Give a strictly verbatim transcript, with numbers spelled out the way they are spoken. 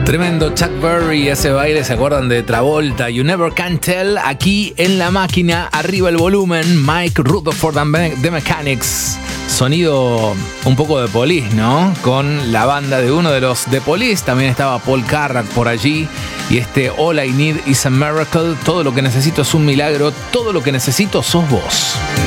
Tremendo Chuck Berry, ese baile, ¿se acuerdan de Travolta? You Never Can Tell, aquí en la máquina, arriba el volumen, Mike Rutherford and The Mechanics. Sonido un poco de Police, ¿no? Con la banda de uno de los The Police, también estaba Paul Carrack por allí. Y este All I Need Is a Miracle, todo lo que necesito es un milagro, todo lo que necesito sos vos.